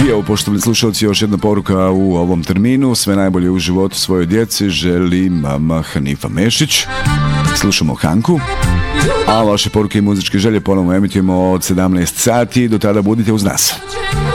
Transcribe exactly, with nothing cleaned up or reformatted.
I evo, poštovani slušalci, još jedna poruka u ovom terminu. Sve najbolje u životu svojoj djeci želi mama Hanifa Mešić. Slušamo Hanku. A vaše poruke i muzičke želje ponovno emitujemo od sedamnaest sati. Do tada budite uz nas.